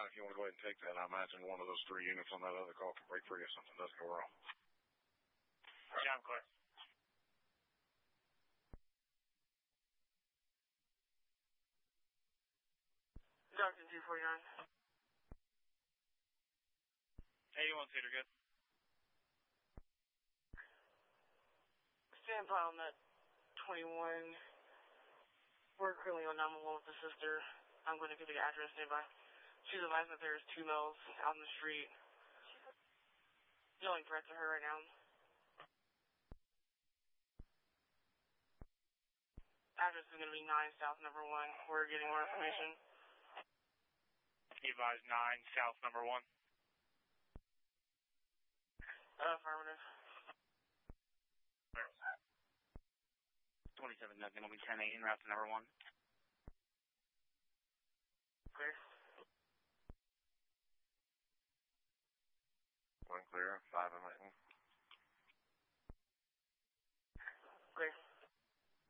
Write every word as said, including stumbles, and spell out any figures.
fine if you want to go ahead and take that. I imagine one of those three units on that other call can break free if something does go wrong. Yeah, I'm clear. Doctor two forty-nine. eighty-one seater, good. Stand by on that twenty-one. We're currently on nine one one with the sister. I'm going to give you the address nearby. She's advised that there's two males out in the street yelling threats at her right now. Address is going to be nine South number one. We're getting more information. Advise nine South number one. Uh, affirmative. twenty-seven, that's going to be ten eight in route to number one. Clear. One clear, five in lightning. Clear.